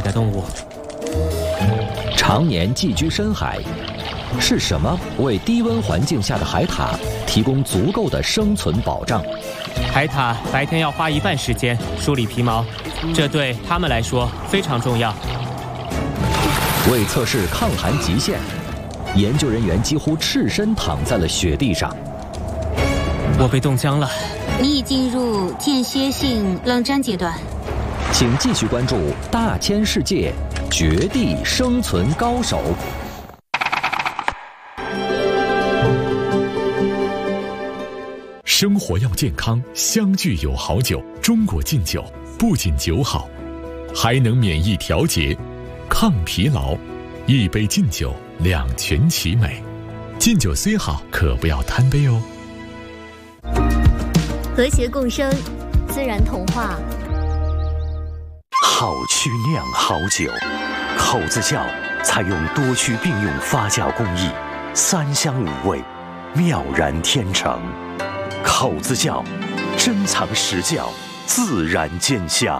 的动物。 常年寄居深海，是什么为低温环境下的海獭提供足够的生存保障？ 海獭白天要花一半时间梳理皮毛，这对它们来说非常重要。 为测试抗寒极限，研究人员几乎赤身躺在了雪地上。 我被冻僵了。 你已进入间歇性冷战阶段。 请继续关注《大千世界》绝地生存高手。 生活要健康，相聚有好酒。中国劲酒不仅酒好，还能免疫调节、抗疲劳。一杯劲酒，两全其美。劲酒虽好，可不要贪杯哦。 和谐共生，自然童话。 好曲酿好酒，口子窖采用多曲并用发酵工艺，3香5味，妙然天成。口子窖，珍藏实窖，自然见香。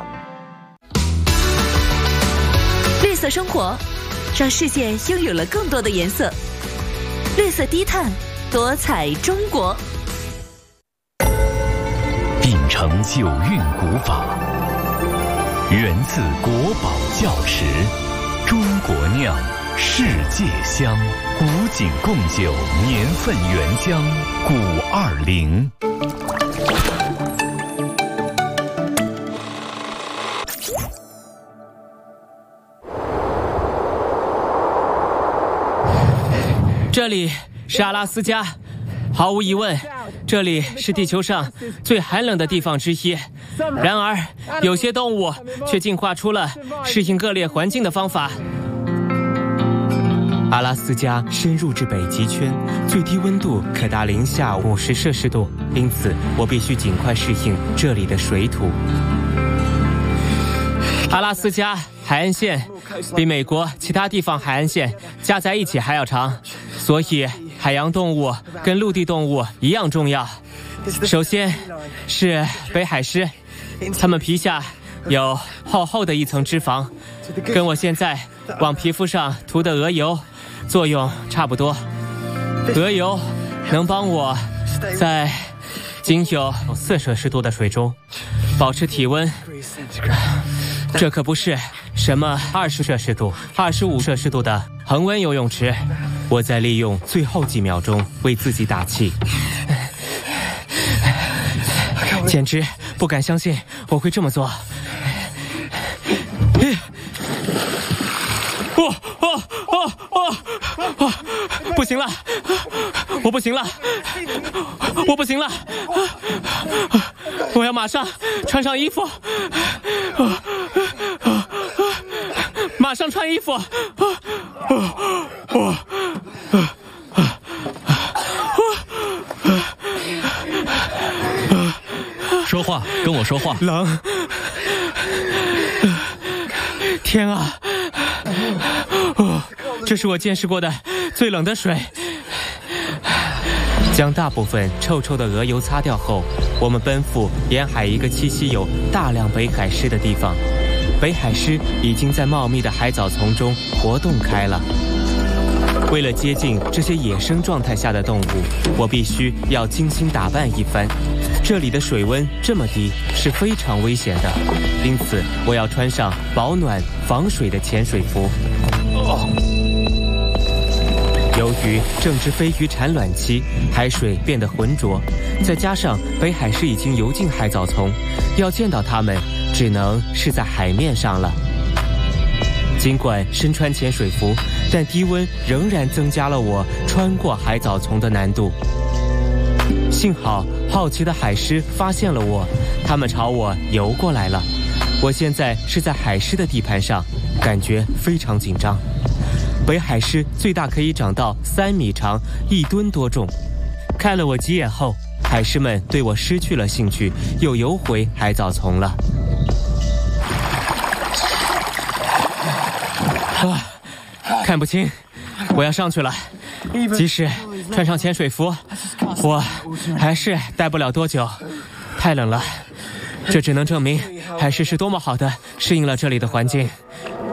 绿色生活，让世界拥有了更多的颜色。绿色低碳，多彩中国。 秉承酒韵古法，源自国宝窖池，中国酿，世界香。古井贡酒年份原浆520。 这里是阿拉斯加，毫无疑问，这里是地球上最寒冷的地方之一。然而，有些动物却进化出了适应恶劣环境的方法。阿拉斯加深入至北极圈，最低温度可达-50摄氏度，因此我必须尽快适应这里的水土。阿拉斯加海岸线比美国其他地方海岸线加在一起还要长，所以海洋动物跟陆地动物一样重要。首先是北海狮，它们皮下有厚厚的一层脂肪，跟我现在往皮肤上涂的鹅油作用差不多。鹅油能帮我在仅有4摄氏度的水中保持体温，这可不是什么20摄氏度、25摄氏度的恒温游泳池。我在利用最后几秒钟为自己打气，简直不敢相信我会这么做。不行了，我不行了，我不行了，我要马上穿上衣服，马上穿衣服。 说话，跟我说话。 冷，天啊！这是我见识过的最冷的水。将大部分臭臭的鹅油擦掉后，我们奔赴沿海一个栖息有大量北海狮的地方。北海狮已经在茂密的海藻丛中活动开了。为了接近这些野生状态下的动物，我必须要精心打扮一番。这里的水温这么低是非常危险的，因此我要穿上保暖防水的潜水服。由于正值飞鱼产卵期，海水变得浑浊，再加上北海狮已经游进海藻丛，要见到它们只能是在海面上了。尽管身穿潜水服，但低温仍然增加了我穿过海藻丛的难度。幸好好奇的海狮发现了我，它们朝我游过来了。我现在是在海狮的地盘上，感觉非常紧张。北海狮最大可以长到3米长，1吨多重。看了我几眼后，海狮们对我失去了兴趣，又游回海藻丛了。看不清，我要上去了。即使穿上潜水服，我还是待不了多久，太冷了。这只能证明海狮是多么好的适应了这里的环境。